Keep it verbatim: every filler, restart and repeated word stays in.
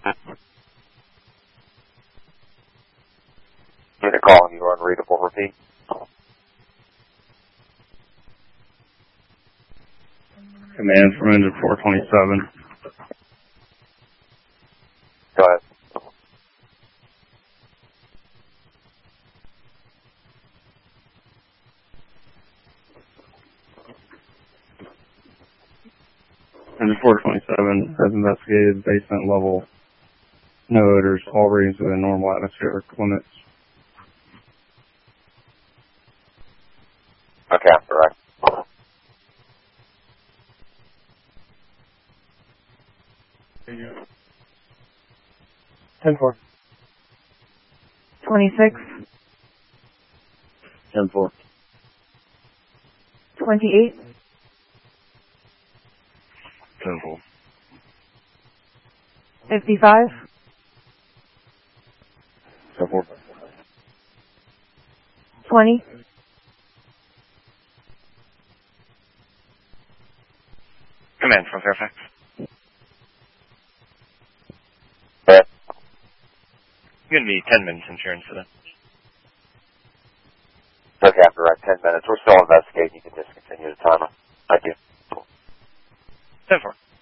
Get a call and you are unreadable. Repeat. Command from engine four twenty-seven. Go ahead. Engine four twenty-seven has investigated basement level. No odors, all readings within normal atmospheric limits. Okay, I'm correct. ten four. twenty-six. ten four. twenty-eight. ten four. fifty-five. ten four. twenty. Command from Fairfax. Yeah. You're going to be ten minutes insurance for that. Okay, I'm correct. ten minutes. We're still investigating. You can discontinue the timer. Thank you. ten four.